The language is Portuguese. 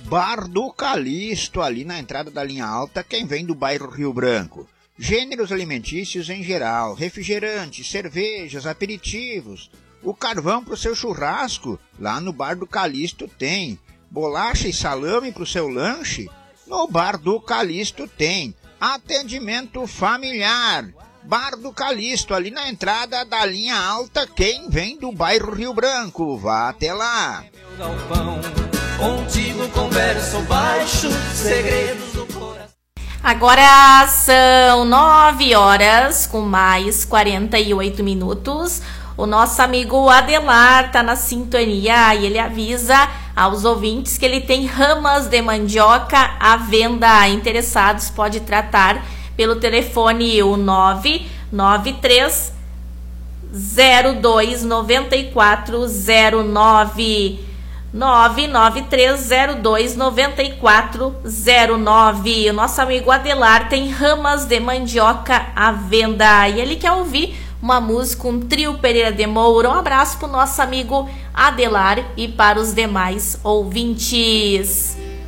Bar do Calixto, ali na entrada da linha alta, quem vem do bairro Rio Branco. Gêneros alimentícios em geral, refrigerantes, cervejas, aperitivos. O carvão para o seu churrasco, lá no Bar do Calixto tem. Bolacha e salame para o seu lanche, no Bar do Calixto tem. Atendimento familiar. Bar do Calixto, ali na entrada da linha alta, quem vem do bairro Rio Branco. Vá até lá. Contigo converso baixo, segredos do coração. Agora são 9 horas com mais 48 minutos. O nosso amigo Adelar tá na sintonia e ele avisa aos ouvintes que ele tem ramas de mandioca à venda. Interessados pode tratar pelo telefone o 993 02 9409. 99302 9409. O nosso amigo Adelar tem ramas de mandioca à venda e ele quer ouvir uma música, um trio Pereira de Moura. Um abraço pro nosso amigo Adelar e para os demais ouvintes.